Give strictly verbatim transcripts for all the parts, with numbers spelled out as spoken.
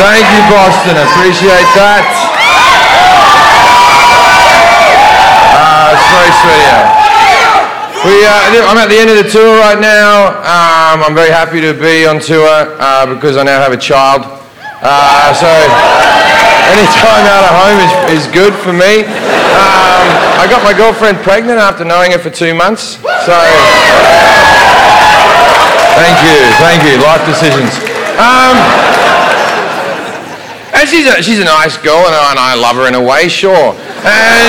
Thank you, Boston. I appreciate that. Uh, it's very sweet, yeah. We, uh, I'm at the end of the tour right now. Um, I'm very happy to be on tour uh, because I now have a child. Uh, so any time out of home is, is good for me. Um, I got my girlfriend pregnant after knowing her for two months. So thank you, thank you. Life decisions. Um, and she's a, she's a nice girl, and I, and I love her in a way, sure. And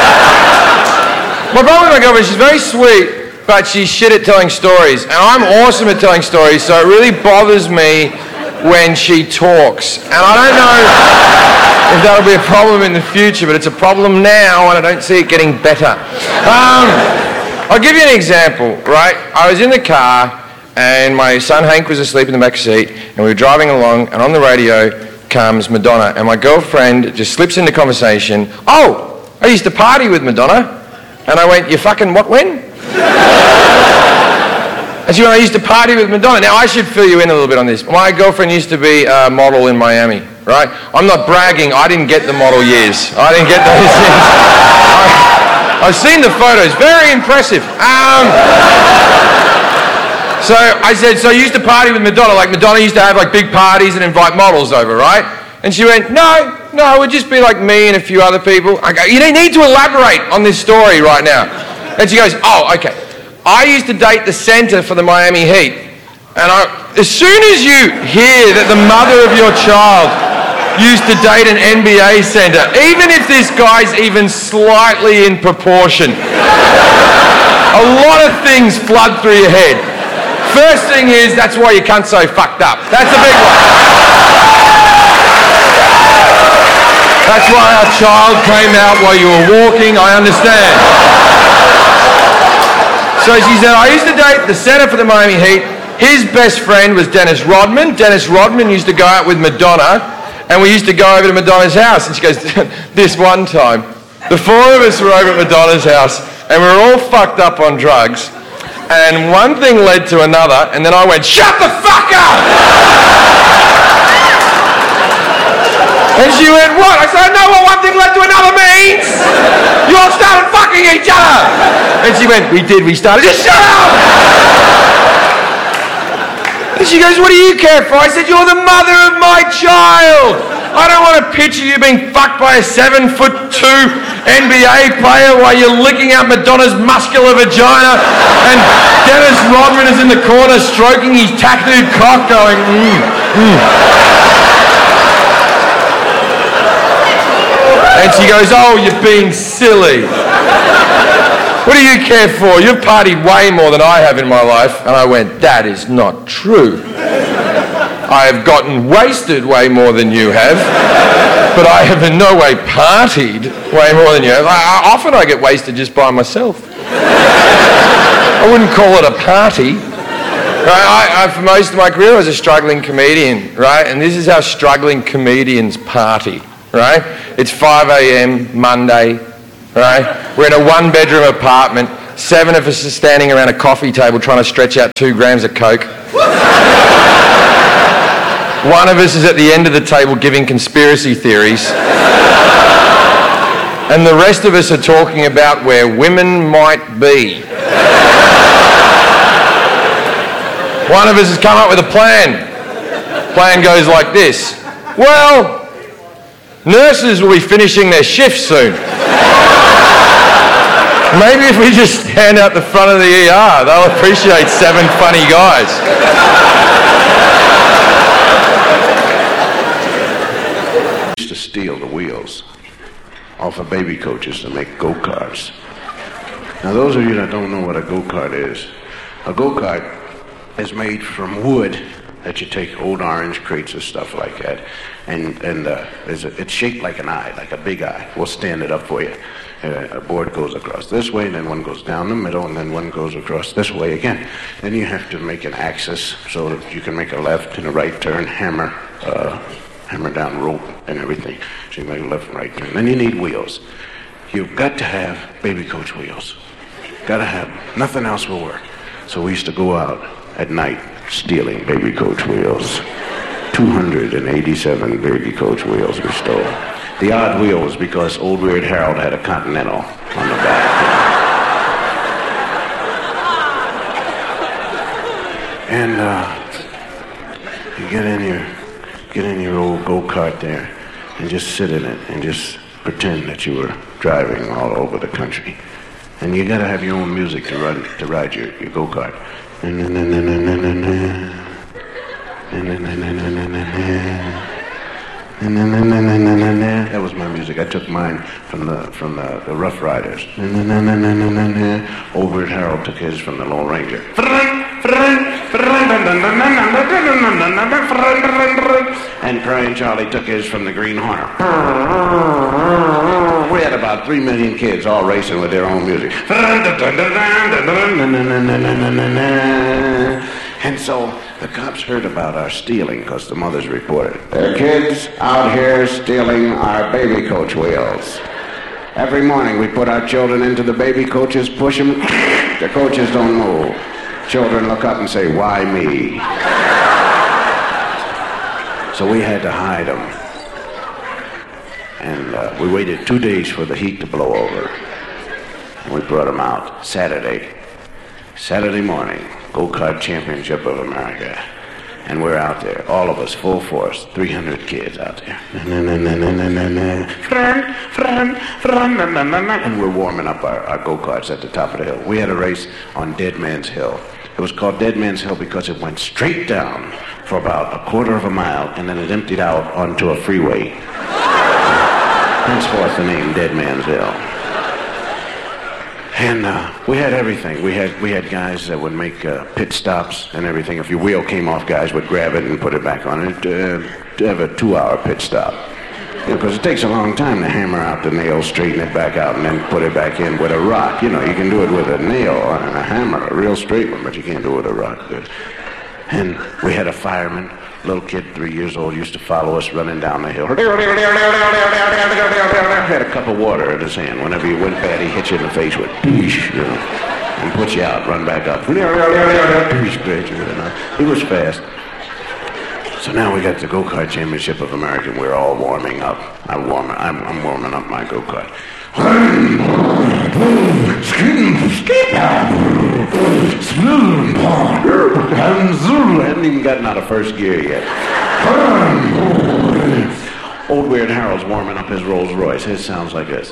my problem with my girlfriend, she's very sweet, but she's shit at telling stories. And I'm awesome at telling stories, so it really bothers me when she talks. And I don't know if that'll be a problem in the future, but it's a problem now, and I don't see it getting better. Um, I'll give you an example, right? I was in the car, and my son Hank was asleep in the back seat, and we were driving along, and on the radio comes Madonna, and my girlfriend just slips into conversation. Oh, I used to party with Madonna. And I went, you fucking what, when? And she went, I used to party with Madonna. Now, I should fill you in a little bit on this. My girlfriend used to be a model in Miami, right? I'm not bragging. I didn't get the model years. I didn't get those years. I, I've seen the photos. Very impressive. Um, so I said, so you used to party with Madonna. Like Madonna used to have like big parties and invite models over, right? And she went, no, no, it would just be like me and a few other people. I go, you need to elaborate on this story right now. And she goes, oh, okay. I used to date the center for the Miami Heat. And I, as soon as you hear that the mother of your child used to date an N B A center, even if this guy's even slightly in proportion, a lot of things flood through your head. First thing is, that's why your cunt's so fucked up. That's a big one. That's why our child came out while you were walking, I understand. So she said, I used to date the center for the Miami Heat. His best friend was Dennis Rodman. Dennis Rodman used to go out with Madonna, and we used to go over to Madonna's house. And she goes, this one time, the four of us were over at Madonna's house, and we were all fucked up on drugs. And one thing led to another, and then I went, shut the fuck up! And she went, what? I said, I know what one thing led to another means. You all started fucking each other. And she went, we did, we started. Just shut up! And she goes, what do you care for? I said, you're the mother of my child. I don't want to picture you being fucked by a seven foot two N B A player while you're licking out Madonna's muscular vagina and Dennis Rodman is in the corner stroking his tattooed cock going, mm, mm. And she goes, oh, you're being silly. What do you care for? You've partied way more than I have in my life. And I went, that is not true. I have gotten wasted way more than you have, but I have in no way partied way more than you have. I, I, often I get wasted just by myself. I wouldn't call it a party. Right? I, I, for most of my career, I was a struggling comedian, right? And this is how struggling comedians party. Right? It's five a.m. Monday, right? We're in a one-bedroom apartment. Seven of us are standing around a coffee table trying to stretch out two grams of coke. One of us is at the end of the table giving conspiracy theories. And the rest of us are talking about where women might be. One of us has come up with a plan. Plan goes like this. Well, nurses will be finishing their shift soon. Maybe if we just stand out the front of the E R, they'll appreciate seven funny guys. Used to steal the wheels off of baby coaches to make go-karts. Now those of you that don't know what a go-kart is, a go-kart is made from wood that you take old orange crates of stuff like that, and and uh, it's, a, it's shaped like an eye, like a big eye. We'll stand it up for you. Uh, a board goes across this way, and then one goes down the middle, and then one goes across this way again. Then you have to make an axis so that you can make a left and a right turn, hammer, uh, hammer down rope and everything. So you make a left and right turn. Then you need wheels. You've got to have baby coach wheels. Got to have, nothing else will work. So we used to go out at night stealing baby coach wheels. two hundred eighty-seven Baby Coach wheels we stole. The odd wheel was because Old Weird Harold had a Continental on the back. And uh, you get in your, get in your old go-kart there and just sit in it and just pretend that you were driving all over the country. And you gotta have your own music to run, to ride your, your go-kart. That was my music. I took mine from the from the, the Rough Riders. Old Weird Harold took his from the Lone Ranger. And Crying Charlie took his from the Green Hornet. We had about three million kids all racing with their own music. And so the cops heard about our stealing because the mothers reported. There are kids out here stealing our Baby Coach wheels. Every morning we put our children into the baby coaches, push them. The coaches don't move. Children look up and say, why me? So we had to hide them. And uh, we waited two days for the heat to blow over. And we brought them out Saturday. Saturday morning, Go-Kart Championship of America. And we're out there, all of us, full force, three hundred kids out there. And we're warming up our, our go-karts at the top of the hill. We had a race on Dead Man's Hill. It was called Dead Man's Hill because it went straight down for about a quarter of a mile, and then it emptied out onto a freeway. Henceforth the name Dead Man's Hill. And uh, we had everything. We had we had guys that would make uh, pit stops and everything. If your wheel came off, guys would grab it and put it back on it. Uh, to have a two-hour pit stop. Because it takes a long time to hammer out the nail, straighten it back out, and then put it back in with a rock. You know, you can do it with a nail and a hammer, a real straight one, but you can't do it with a rock. And we had a fireman, little kid, three years old, used to follow us running down the hill. Had a cup of water in his hand. Whenever you went bad, he hit you in the face with, you know, and put you out, run back up. He was fast. So now we got the Go-Kart Championship of America, and we're all warming up. I'm warming, I'm, I'm warming up my go-kart. I hadn't even gotten out of first gear yet. Old Weird Harold's warming up his Rolls Royce. His sounds like this.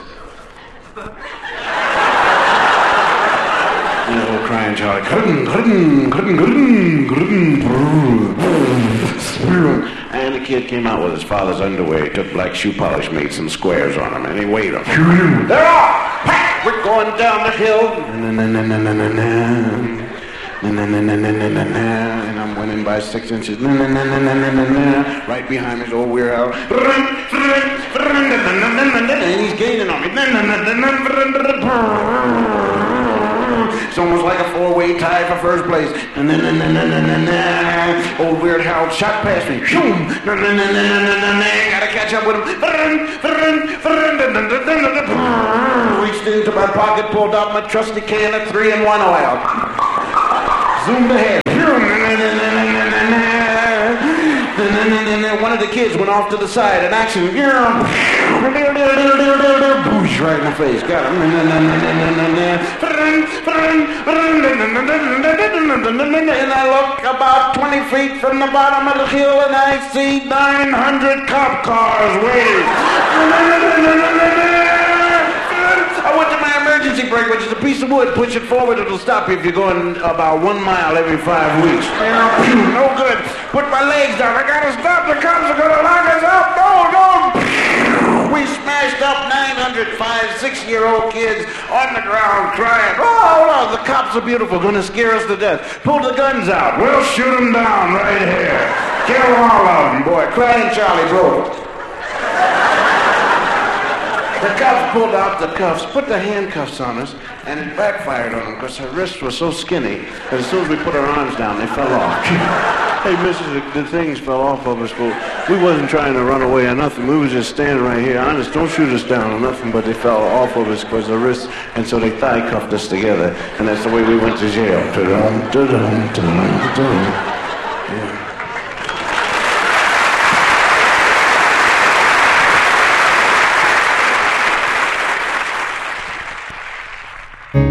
And the old Crying Charlie. And the kid came out with his father's underwear. He took black shoe polish, made some squares on them, and he weighed them. They're off! We're going down the hill. And I'm winning by six inches. Right behind me is Old Weird Harold. And he's gaining on me. It's almost like a four-way tie for first place. Old Weird Harold shot past me. Gotta catch up with him. Reached into my pocket, pulled out my trusty can of three in one oil. Zoomed ahead. One of the kids went off to the side in action. Boosh, right in the face. Got him. And I look about twenty feet from the bottom of the hill and I see nine hundred cop cars waiting. I went to my emergency brake, which is a piece of wood. Push it forward, it'll stop you if you're going about one mile every five weeks. No good. Put my legs down. I gotta stop. The cops are gonna lock us up. No, no. We smashed up nine hundred five, six-year-old kids on the ground crying. Oh, no, the cops are beautiful, gonna scare us to death. Pull the guns out. We'll shoot them down right here. Kill all of them, boy. Crying Charlie broke. The cops pulled out the cuffs, put the handcuffs on us, and it backfired on them because her wrists were so skinny that as soon as we put our arms down, they fell off. Hey, missus, the, the things fell off of us, but we wasn't trying to run away or nothing. We was just standing right here. Honest, don't shoot us down or nothing, but they fell off of us because the wrists, and so they thigh cuffed us together, and that's the way we went to jail. Ta-dum, ta-dum, ta-dum, ta-dum. Yeah.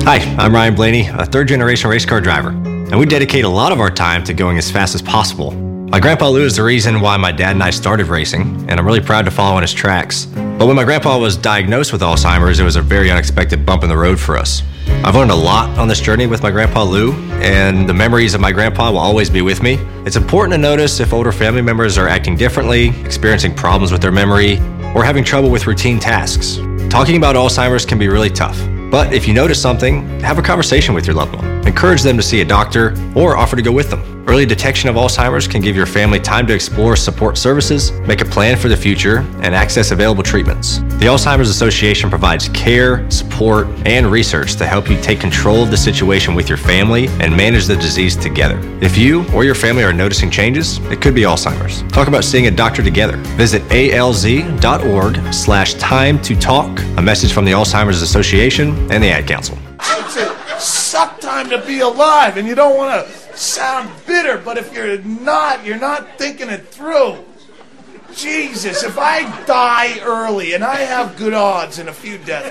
Hi, I'm Ryan Blaney, a third-generation race car driver, and we dedicate a lot of our time to going as fast as possible. My grandpa Lou is the reason why my dad and I started racing, and I'm really proud to follow in his tracks. But when my grandpa was diagnosed with Alzheimer's, it was a very unexpected bump in the road for us. I've learned a lot on this journey with my grandpa Lou, and the memories of my grandpa will always be with me. It's important to notice if older family members are acting differently, experiencing problems with their memory, or having trouble with routine tasks. Talking about Alzheimer's can be really tough. But if you notice something, have a conversation with your loved one. Encourage them to see a doctor or offer to go with them. Early detection of Alzheimer's can give your family time to explore support services, make a plan for the future, and access available treatments. The Alzheimer's Association provides care, support, and research to help you take control of the situation with your family and manage the disease together. If you or your family are noticing changes, it could be Alzheimer's. Talk about seeing a doctor together. Visit alz.org slash time to talk. A message from the Alzheimer's Association and the Ad Council. It's a suck time to be alive, and you don't want to sound bitter, but if you're not, you're not thinking it through. Jesus, if I die early, and I have good odds in a few death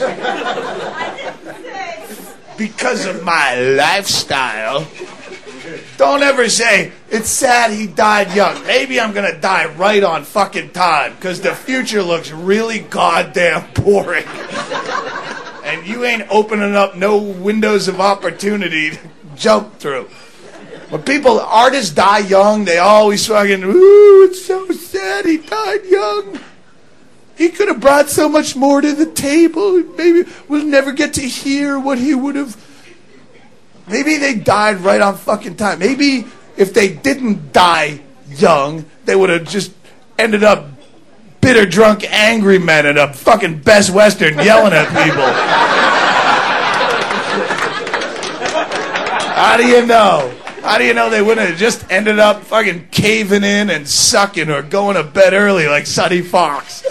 pools because of my lifestyle, don't ever say, it's sad he died young. Maybe I'm going to die right on fucking time, because the future looks really goddamn boring. And you ain't opening up no windows of opportunity to jump through. When people, artists die young, they always fucking, ooh, it's so sad he died young. He could have brought so much more to the table. Maybe we'll never get to hear what he would have. Maybe they died right on fucking time. Maybe if they didn't die young, they would have just ended up bitter, drunk, angry men at a fucking Best Western yelling at people. How do you know? How do you know they wouldn't have just ended up fucking caving in and sucking or going to bed early like Sonny Fox?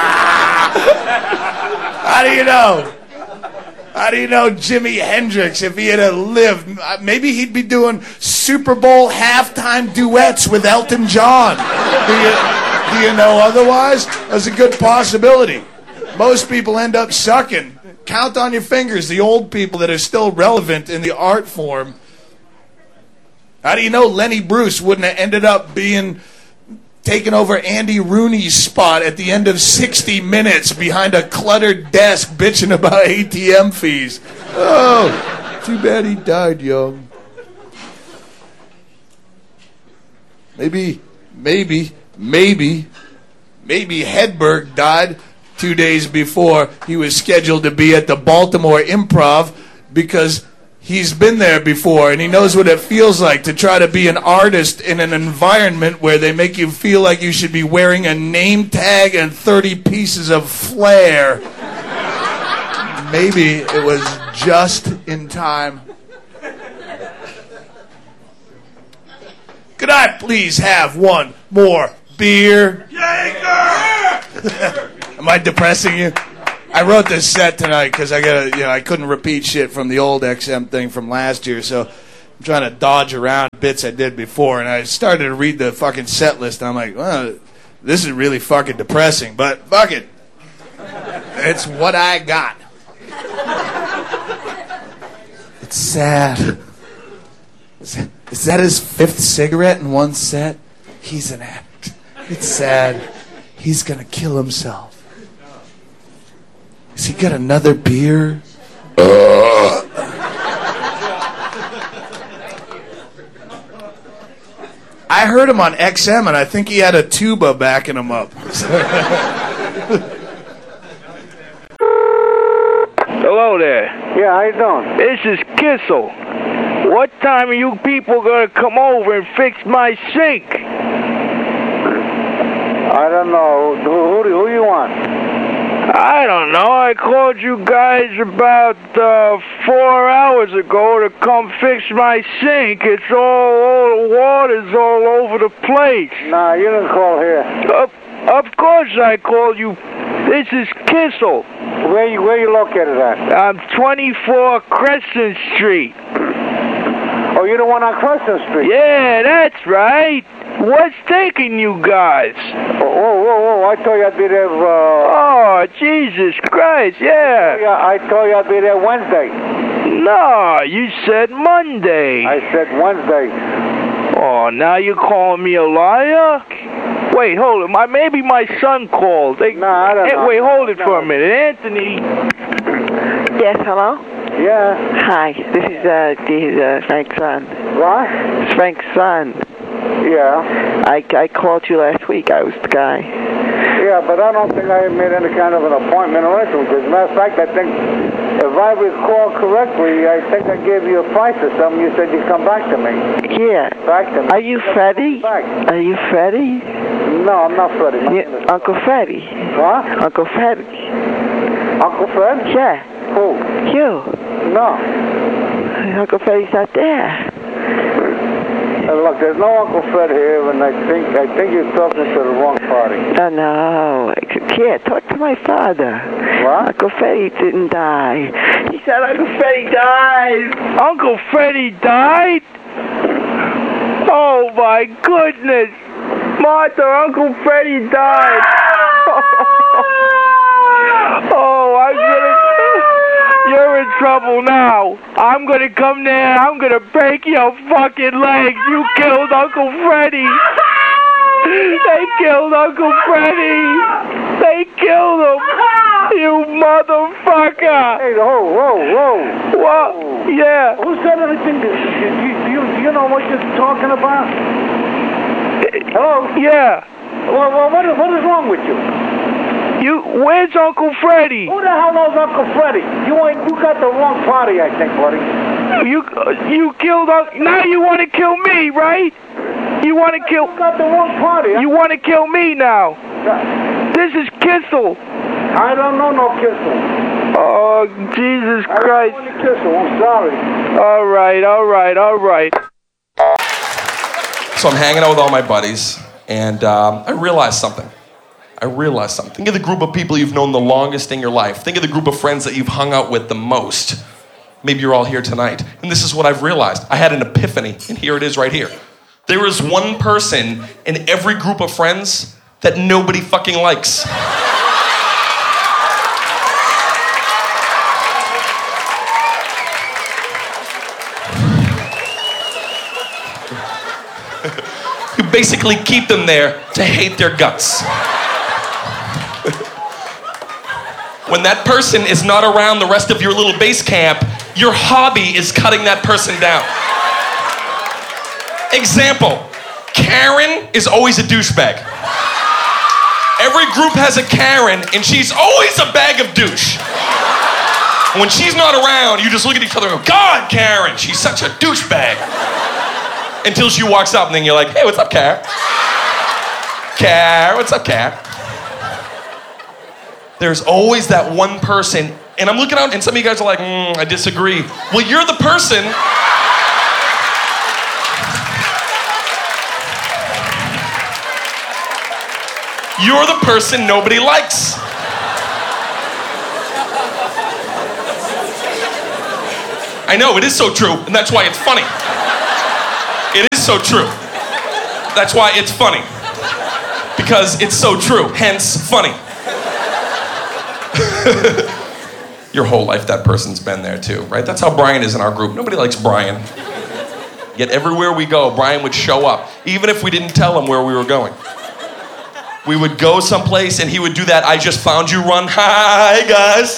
How do you know? How do you know Jimi Hendrix, if he had lived, maybe he'd be doing Super Bowl halftime duets with Elton John? Do you, do you know otherwise? That's a good possibility. Most people end up sucking. Count on your fingers the old people that are still relevant in the art form. How do you know Lenny Bruce wouldn't have ended up being taking over Andy Rooney's spot at the end of sixty minutes behind a cluttered desk bitching about A T M fees? Oh, too bad he died young. Maybe, maybe, maybe, maybe Hedberg died two days before he was scheduled to be at the Baltimore Improv because he's been there before, and he knows what it feels like to try to be an artist in an environment where they make you feel like you should be wearing a name tag and thirty pieces of flair. Maybe it was just in time. Could I please have one more beer? Jaeger! Am I depressing you? I wrote this set tonight because I got you know I couldn't repeat shit from the old X M thing from last year, so I'm trying to dodge around bits I did before, and I started to read the fucking set list, and I'm like, well, this is really fucking depressing, but fuck it, it's what I got. It's sad. Is that his fifth cigarette in one set? He's an act. It's sad. He's gonna kill himself. Has he got another beer? Uh. I heard him on X M, and I think he had a tuba backing him up. Hello there. Yeah, how you doing? This is Kissel. What time are you people gonna come over and fix my sink? I don't know. Who, who, who you want? I don't know. I called you guys about uh, four hours ago to come fix my sink. It's all, all the water's all over the place. Nah, you didn't call here. Of, of course I called you. This is Kissel. Where you where you located at? I'm twenty-four Crescent Street. Oh, Oh, you're the one on Crescent Street. Yeah, that's right. What's taking you guys? Oh, whoa, whoa, whoa. I told you I'd be there, uh... Oh, Jesus Christ, yeah. Yeah, I told you I'd be there Wednesday. No, you said Monday. I said Wednesday. Oh, now you're calling me a liar? Wait, hold it. My, maybe my son called. They, No, I don't hey, know. Wait, hold it No. for a minute. Anthony. Yes, hello? Yeah. Hi, this is, uh, this is, uh, Frank's son. What? It's Frank's son. Yeah. I, I called you last week. I was the guy. Yeah, but I don't think I made any kind of an appointment or anything. As a matter of fact, I think, if I recall correctly, I think I gave you a price or something. You said you'd come back to me. Yeah. Back to me. Are you Freddie? Back. Are you Freddie? No, I'm not Freddie. My Yeah, name is- Uncle Freddie. What? Uncle Freddie. Uncle Fred? Yeah. Who? You. No. Uncle Freddie's not there. Uh, look, there's no Uncle Fred here, and I think I think you're talking to the wrong party. Oh, no. Yeah, talk to my father. What? Uncle Freddie didn't die. He said Uncle Freddie died. Uncle Freddie died? Oh, my goodness. Martha, Uncle Freddie died. Oh, I'm gonna... You're in trouble now. I'm gonna come there. I'm gonna break your fucking legs. You killed Uncle Freddie. They killed Uncle Freddie. They killed him. You motherfucker. Hey, whoa, whoa, whoa. What? Yeah. Who said anything? Do, do, do, you, do you know what you're talking about? Hello? Yeah. Well, well what, is, what is wrong with you? You, where's Uncle Freddie? Who the hell knows Uncle Freddie? You ain't, you got the wrong party, I think, buddy. You, uh, you killed Uncle... Now you want to kill me, right? You want to kill... You got the wrong party. You want to kill me now. I, This is Kissel. I don't know no Kissel. Oh, Jesus I Christ. don't know any Kissel. I'm sorry. All right, all right, all right. So I'm hanging out with all my buddies, and um, I realized something. I realized something. Think of the group of people you've known the longest in your life. Think of the group of friends that you've hung out with the most. Maybe you're all here tonight. And this is what I've realized. I had an epiphany, and here it is right here. There is one person in every group of friends that nobody fucking likes. You basically keep them there to hate their guts. When that person is not around the rest of your little base camp, your hobby is cutting that person down. Example, Karen is always a douchebag. Every group has a Karen, and she's always a bag of douche. When she's not around, you just look at each other and go, God, Karen, she's such a douchebag. Until she walks up, and then you're like, hey, what's up, Karen? Karen, what's up, Karen? There's always that one person, and I'm looking out, and some of you guys are like, mm, I disagree. Well, you're the person. You're the person nobody likes. I know, it is so true, and that's why it's funny. It is so true. That's why it's funny. Because it's so true, hence funny. Your whole life, that person's been there too, right? That's how Brian is in our group. Nobody likes Brian. Yet everywhere we go, Brian would show up, even if we didn't tell him where we were going. We would go someplace and he would do that I just found you run. Hi, guys.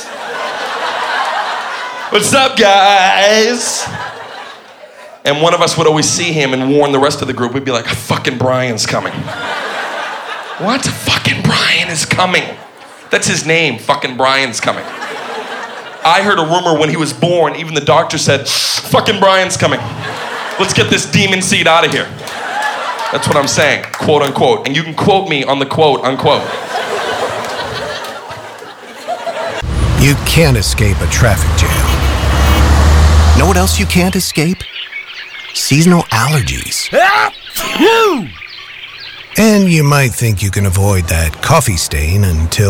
What's up, guys? And one of us would always see him and warn the rest of the group. We'd be like, fucking Brian's coming. What? Fucking Brian is coming. That's his name, fucking Brian's coming. I heard a rumor when he was born, even the doctor said, fucking Brian's coming. Let's get this demon seed out of here. That's what I'm saying, quote unquote. And you can quote me on the quote unquote. You can't escape a traffic jam. Know what else you can't escape? Seasonal allergies. And you might think you can avoid that coffee stain until...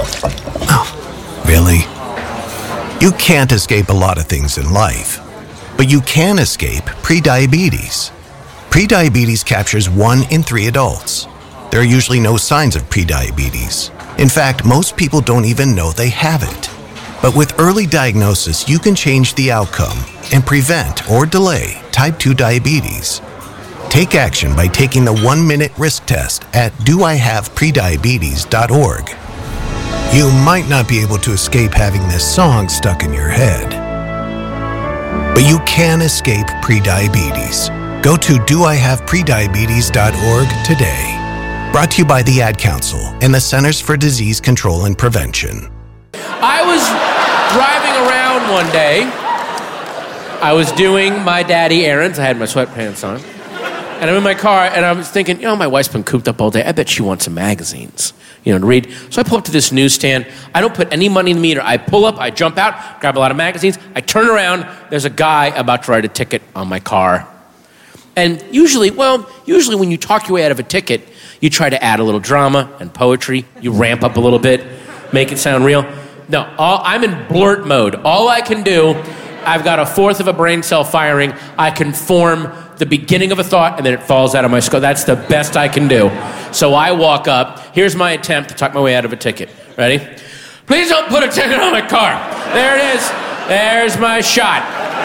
Oh, really? You can't escape a lot of things in life. But you can escape prediabetes. Prediabetes captures one in three adults. There are usually no signs of prediabetes. In fact, most people don't even know they have it. But with early diagnosis, you can change the outcome and prevent or delay type two diabetes. Take action by taking the one-minute risk test at do I have prediabetes dot org. You might not be able to escape having this song stuck in your head, but you can escape prediabetes. Go to do I have prediabetes dot org today. Brought to you by the Ad Council and the Centers for Disease Control and Prevention. I was driving around one day. I was doing my daddy errands. I had my sweatpants on. And I'm in my car, and I was thinking, you know, my wife's been cooped up all day. I bet she wants some magazines, you know, to read. So I pull up to this newsstand. I don't put any money in the meter. I pull up, I jump out, grab a lot of magazines. I turn around. There's a guy about to write a ticket on my car. And usually, well, usually when you talk your way out of a ticket, you try to add a little drama and poetry. You ramp up a little bit, make it sound real. No, all, I'm in blurt mode. All I can do, I've got a fourth of a brain cell firing. I can form the beginning of a thought, and then it falls out of my skull. That's the best I can do. So I walk up. Here's my attempt to talk my way out of a ticket. Ready? Please don't put a ticket on my car. There it is. There's my shot.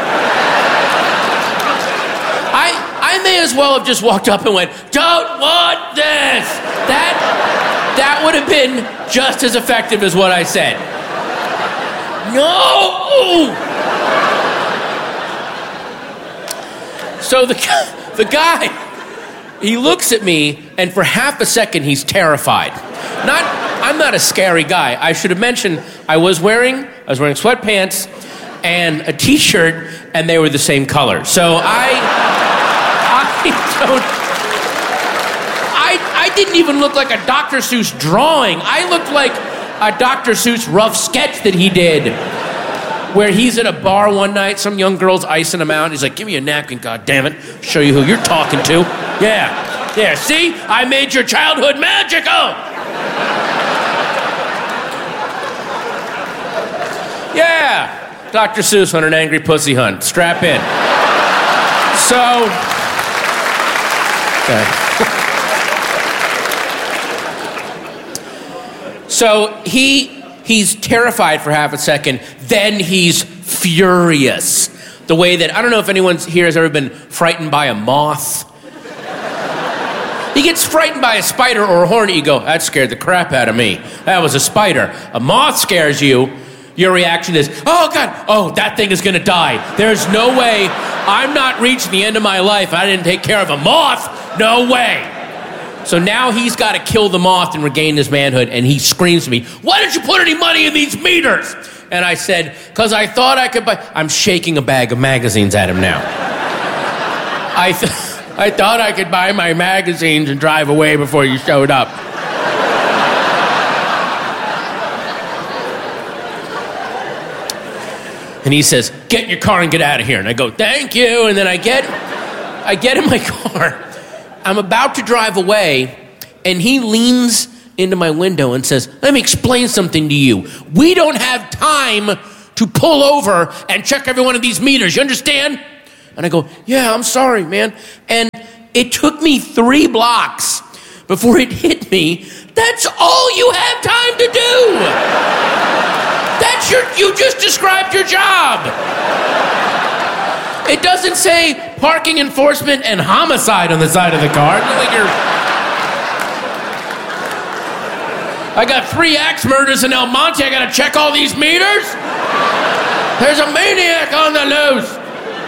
I I may as well have just walked up and went, don't want this. That, that would have been just as effective as what I said. No! So the, the guy, he looks at me, and for half a second, he's terrified. Not, I'm not a scary guy. I should have mentioned I was wearing, I was wearing sweatpants and a t-shirt, and they were the same color. So I, I don't, I, I didn't even look like a Doctor Seuss drawing. I looked like a Doctor Seuss rough sketch that he did, where he's at a bar one night, some young girl's icing him out. He's like, give me a napkin, goddammit. Show you who you're talking to. Yeah, yeah, see? I made your childhood magical. Yeah, Doctor Seuss on an angry pussy hunt. Strap in. So, okay. So he... He's terrified for half a second, then he's furious. The way that, I don't know if anyone here has ever been frightened by a moth. He gets frightened by a spider or a hornet, you go, that scared the crap out of me. That was a spider. A moth scares you, your reaction is, oh God, oh, that thing is gonna die. There's no way, I'm not reaching the end of my life, I didn't take care of a moth, no way. So now he's got to kill the moth and regain his manhood, and he screams to me, why didn't you put any money in these meters? And I said, because I thought I could buy... I'm shaking a bag of magazines at him now. I, th- I thought I could buy my magazines and drive away before you showed up. And he says, get in your car and get out of here. And I go, thank you. And then I get, I get in my car. I'm about to drive away, and he leans into my window and says, let me explain something to you. We don't have time to pull over and check every one of these meters. You understand? And I go, yeah, I'm sorry, man. And it took me three blocks before it hit me. That's all you have time to do. That's your, you just described your job. It doesn't say parking enforcement and homicide on the side of the car. It's like you're... I got three axe murders in El Monte. I gotta check all these meters? There's a maniac on the loose.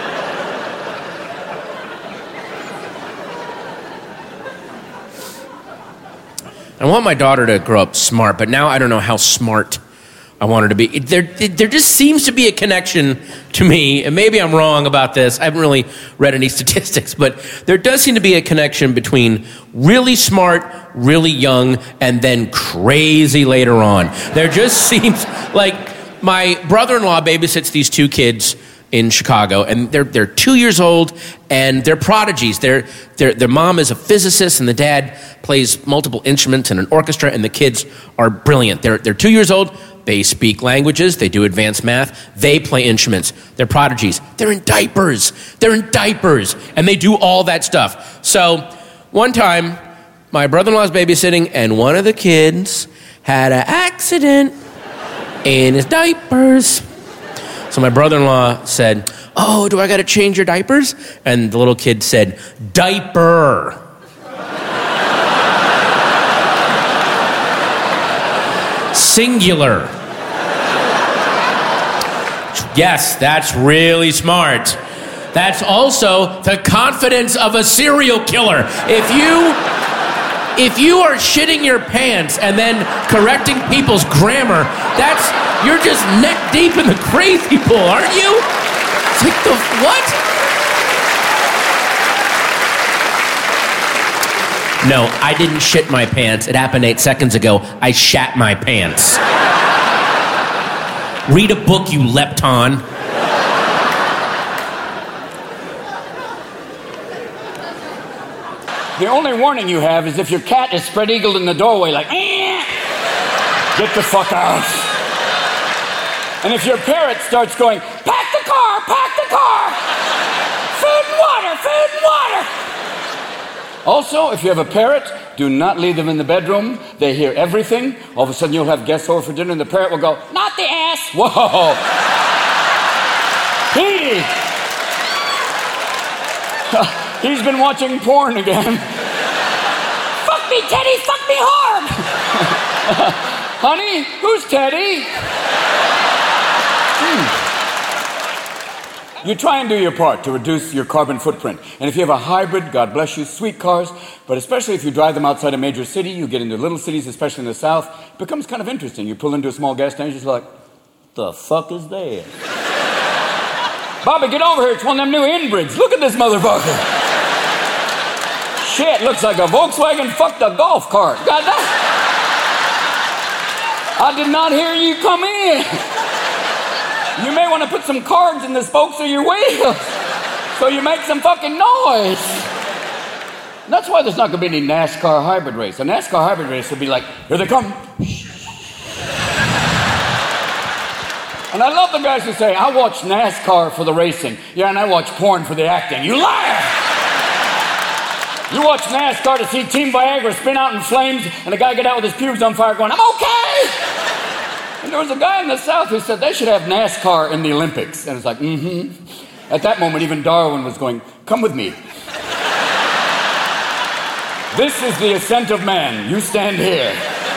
I want my daughter to grow up smart, but now I don't know how smart I want her to be. There, there just seems to be a connection to me, and maybe I'm wrong about this. I haven't really read any statistics, but there does seem to be a connection between really smart, really young, and then crazy later on. There just seems like my brother-in-law babysits these two kids in Chicago, and they're they're two years old, and they're prodigies. They're, they're, their mom is a physicist, and the dad plays multiple instruments in an orchestra, and the kids are brilliant. They're they're two years old. They speak languages. They do advanced math. They play instruments. They're prodigies. They're in diapers. They're in diapers. And they do all that stuff. So one time, my brother-in-law's babysitting, and one of the kids had an accident in his diapers. So my brother-in-law said, oh, do I got to change your diapers? And the little kid said, diaper. Singular. Yes, that's really smart. That's also the confidence of a serial killer. If you, if you are shitting your pants and then correcting people's grammar, that's, you're just neck deep in the crazy pool, aren't you? It's like the, what? No, I didn't shit my pants. It happened eight seconds ago. I shat my pants. Read a book, you lepton. The only warning you have is if your cat is spread-eagled in the doorway like, eh, get the fuck out. And if your parrot starts going, pack the car, pack the car, food and water, food and water. Also, if you have a parrot, do not leave them in the bedroom. They hear everything. All of a sudden, you'll have guests over for dinner, and the parrot will go, not the ass. Whoa. He. He's been watching porn again. Fuck me, Teddy. Fuck me hard. Honey, who's Teddy? Hmm. You try and do your part to reduce your carbon footprint. And if you have a hybrid, God bless you, sweet cars, but especially if you drive them outside a major city, you get into little cities, especially in the South, it becomes kind of interesting. You pull into a small gas station, you're just like, the fuck is that? Bobby, get over here. It's one of them new inbrids. Look at this motherfucker. Shit, looks like a Volkswagen fucked a golf cart. God damn. I did not hear you come in. You may want to put some cards in the spokes of your wheels so you make some fucking noise. And that's why there's not going to be any NASCAR hybrid race. A NASCAR hybrid race will be like, here they come. And I love the guys who say, I watch NASCAR for the racing. Yeah, and I watch porn for the acting. You liar! You watch NASCAR to see Team Viagra spin out in flames and a guy get out with his pubes on fire going, I'm okay! And there was a guy in the South who said they should have NASCAR in the Olympics. And it's like, mm-hmm. At that moment, even Darwin was going, come with me. This is the ascent of man. You stand here.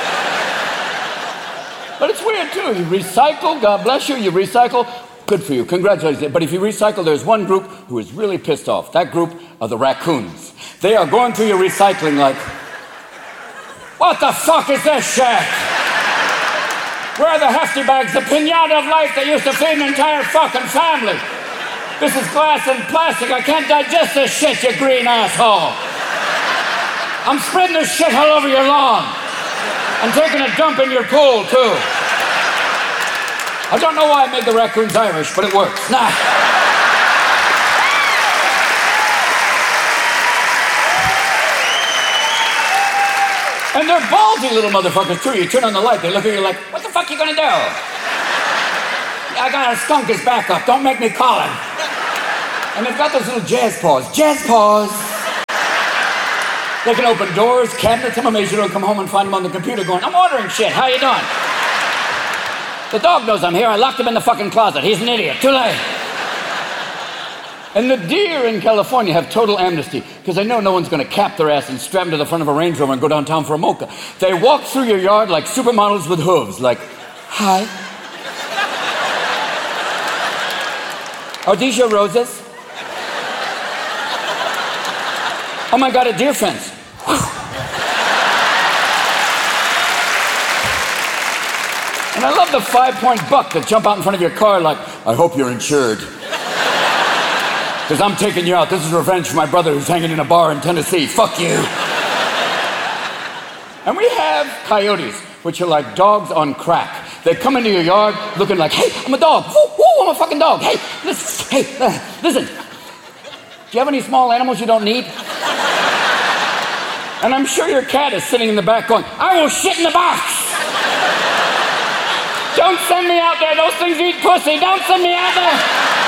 But it's weird, too. You recycle, God bless you, you recycle, good for you, congratulations. But if you recycle, there's one group who is really pissed off. That group are the raccoons. They are going through your recycling like, what the fuck is this shit? Where are the hefty bags, the pinata of life that used to feed an entire fucking family? This is glass and plastic. I can't digest this shit, you green asshole. I'm spreading this shit all over your lawn. I'm taking a dump in your pool, too. I don't know why I made the raccoons Irish, but it works. Nah. And they're ballsy little motherfuckers, too. You turn on the light, they look at you like, what the fuck you gonna do? I got a skunk his back up. Don't make me call him. And they've got those little jazz paws. Jazz paws. They can open doors, cabinets. I'm amazed you don't come home and find them on the computer going, I'm ordering shit. How you doing? The dog knows I'm here. I locked him in the fucking closet. He's an idiot. Too late. And the deer in California have total amnesty because they know no one's going to cap their ass and strap them to the front of a Range Rover and go downtown for a mocha. They walk through your yard like supermodels with hooves, like, hi. Are these your roses? Oh my God, a deer fence. And I love the five-point buck that jump out in front of your car like, I hope you're insured. Because I'm taking you out. This is revenge for my brother who's hanging in a bar in Tennessee. Fuck you. And we have coyotes, which are like dogs on crack. They come into your yard looking like, hey, I'm a dog. Woo, woo, I'm a fucking dog. Hey, listen, hey, uh, listen. Do you have any small animals you don't need? And I'm sure your cat is sitting in the back going, I will shit in the box. Don't send me out there. Those things eat pussy. Don't send me out there.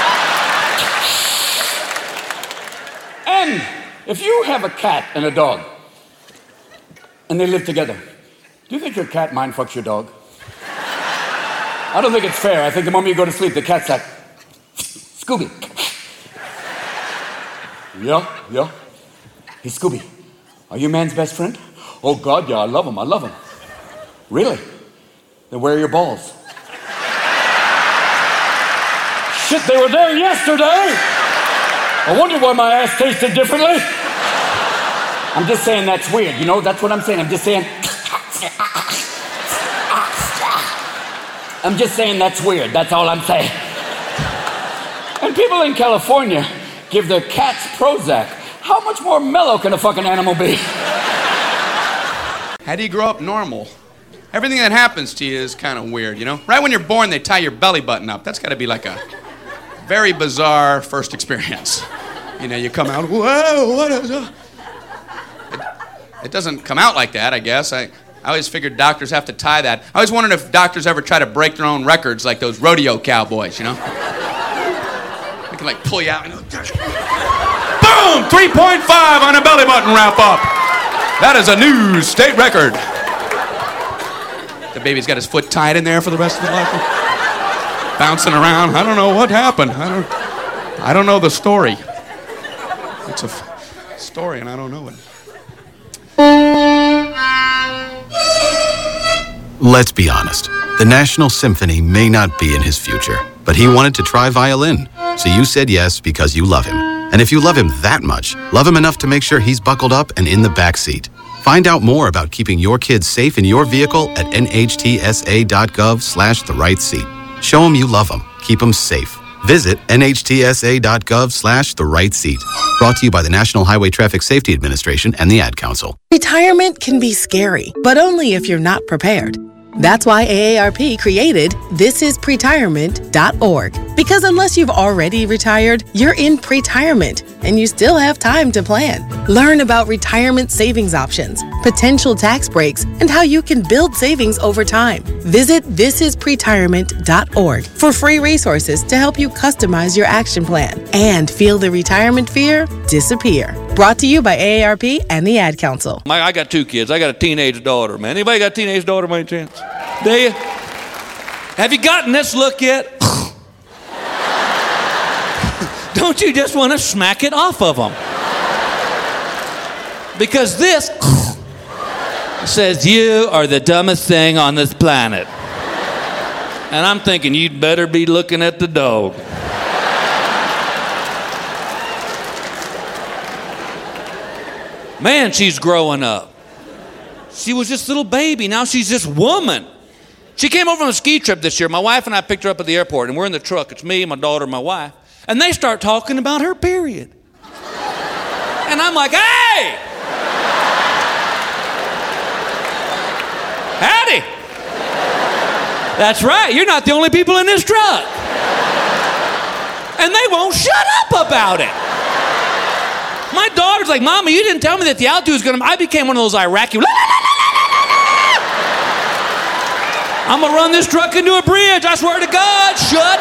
And if you have a cat and a dog, and they live together, do you think your cat mind fucks your dog? I don't think it's fair. I think the moment you go to sleep, the cat's like, Scooby. Yeah, yeah. Hey, Scooby, are you man's best friend? Oh, God, yeah, I love him. I love him. Really? Then where are your balls? Shit, they were there yesterday. I wonder why my ass tasted differently. I'm just saying that's weird, you know? That's what I'm saying. I'm just saying... I'm just saying that's weird. That's all I'm saying. And people in California give their cats Prozac. How much more mellow can a fucking animal be? How do you grow up normal? Everything that happens to you is kind of weird, you know? Right when you're born, they tie your belly button up. That's got to be like a very bizarre first experience. You know, you come out, whoa, what is that? It, it doesn't come out like that, I guess. I, I always figured doctors have to tie that. I always wondered if doctors ever try to break their own records like those rodeo cowboys, you know? They can like pull you out and go, boom, three point five on a belly button wrap up. That is a new state record. The baby's got his foot tied in there for the rest of his life. Bouncing around. I don't know what happened. I don't, I don't know the story. It's a f- story and I don't know it. Let's be honest. The National Symphony may not be in his future, but he wanted to try violin. So you said yes because you love him. And if you love him that much, love him enough to make sure he's buckled up and in the back seat. Find out more about keeping your kids safe in your vehicle at nhtsa.gov slash the right seat. Show him you love him. Keep him safe. Visit nhtsa.gov slash the right seat. Brought to you by the National Highway Traffic Safety Administration and the Ad Council. Retirement can be scary, but only if you're not prepared. That's why A A R P created this is pretirement dot org. Because unless you've already retired, you're in pretirement, and you still have time to plan. Learn about retirement savings options, potential tax breaks, and how you can build savings over time. Visit this is pretirement dot org for free resources to help you customize your action plan and feel the retirement fear disappear. Brought to you by A A R P and the Ad Council. My, I got two kids. I got a teenage daughter, man. Anybody got a teenage daughter by any chance? Do you? Have you gotten this look yet? Don't you just want to smack it off of them? Because this says you are the dumbest thing on this planet. And I'm thinking you'd better be looking at the dog. Man, she's growing up. She was just a little baby. Now she's this woman. She came over on a ski trip this year. My wife and I picked her up at the airport, and we're in the truck. It's me, my daughter, and my wife. And they start talking about her period. And I'm like, hey! Howdy! That's right, you're not the only people in this truck. And they won't shut up about it. My daughter's like, Mama, you didn't tell me that the altitude was gonna... I became one of those Iraqi... I'm gonna run this truck into a bridge, I swear to God, shut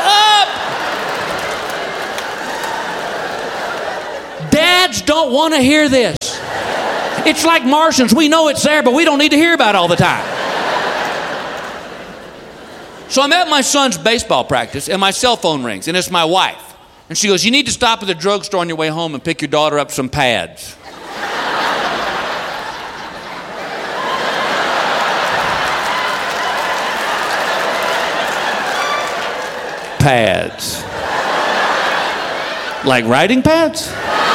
up! Dads don't want to hear this. It's like Martians, we know it's there, but we don't need to hear about it all the time. So I'm at my son's baseball practice, and my cell phone rings, and it's my wife. And she goes, you need to stop at the drugstore on your way home and pick your daughter up some pads. Pads. Like writing pads?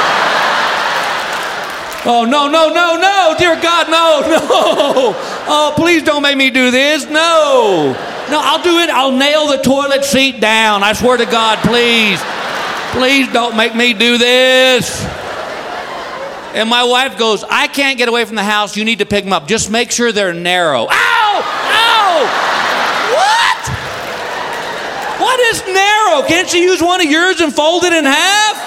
Oh, no, no, no, no, dear God, no, no. Oh, please don't make me do this, no. No, I'll do it, I'll nail the toilet seat down. I swear to God, please. Please don't make me do this. And my wife goes, I can't get away from the house, you need to pick them up. Just make sure they're narrow. Ow! Ow! What? What is narrow? Can't you use one of yours and fold it in half?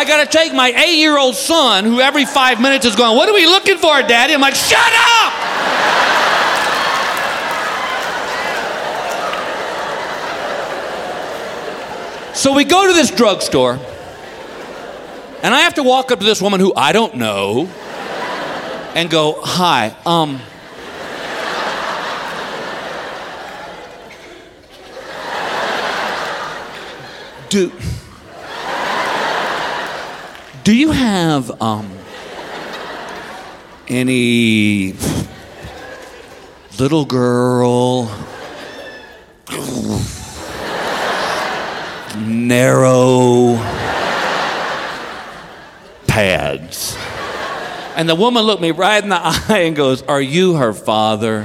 I got to take my eight-year-old son, who every five minutes is going, what are we looking for, Daddy? I'm like, shut up! So we go to this drugstore, and I have to walk up to this woman who I don't know and go, hi, um... Do... Do you have, um... any... little girl... narrow... pads? And the woman looked me right in the eye and goes, are you her father?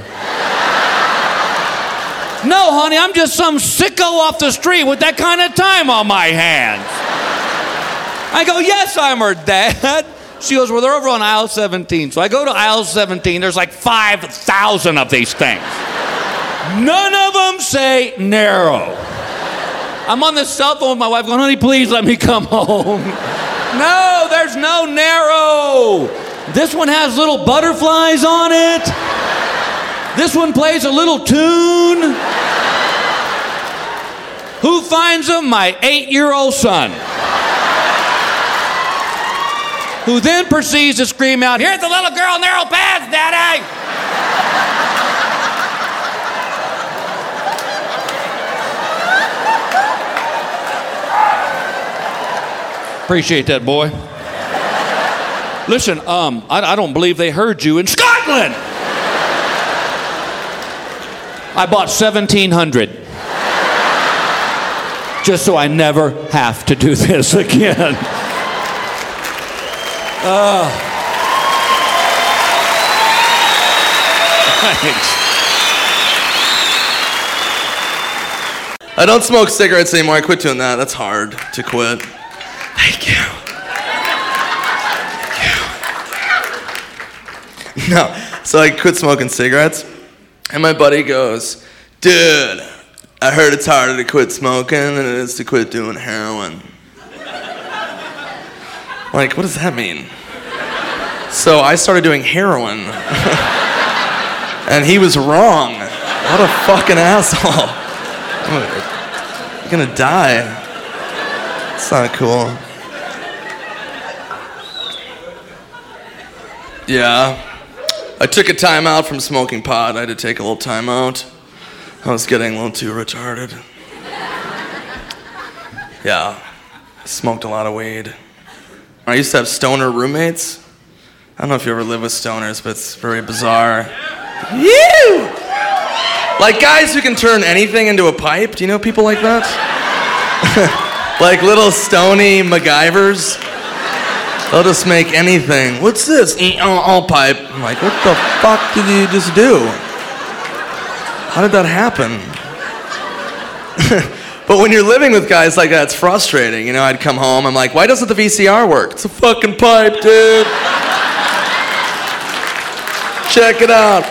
No, honey, I'm just some sicko off the street with that kind of time on my hands. I go, yes, I'm her dad. She goes, well, they're over on aisle seventeen. So I go to aisle seventeen. There's like five thousand of these things. None of them say narrow. I'm on the cell phone with my wife going, honey, please let me come home. No, there's no narrow. This one has little butterflies on it. This one plays a little tune. Who finds them? My eight-year-old son. Who then proceeds to scream out, here's the little girl in narrow pads, Daddy! Appreciate that, boy. Listen, um, I, I don't believe they heard you in Scotland! I bought seventeen hundred. Just so I never have to do this again. Uh, thanks. I don't smoke cigarettes anymore. I quit doing that. That's hard to quit. Thank you. Thank you. No. So I quit smoking cigarettes. And my buddy goes, dude, I heard it's harder to quit smoking than it is to quit doing heroin. Like, what does that mean? So I started doing heroin. And he was wrong. What a fucking asshole. You're gonna die. It's not cool. Yeah. I took a time out from smoking pot. I had to take a little time out. I was getting a little too retarded. Yeah. I smoked a lot of weed. I used to have stoner roommates. I don't know if you ever live with stoners, but it's very bizarre. You! Like guys who can turn anything into a pipe. Do you know people like that? Like little stony MacGyvers. They'll just make anything. What's this? All pipe. I'm like, what the fuck did you just do? How did that happen? But when you're living with guys like that, it's frustrating. You know, I'd come home, I'm like, why doesn't the V C R work? It's a fucking pipe, dude. Check it out.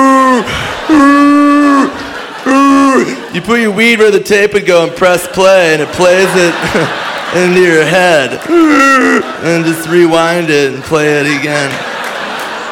You put your weed where the tape would go and press play, and it plays it into your head. And just rewind it and play it again.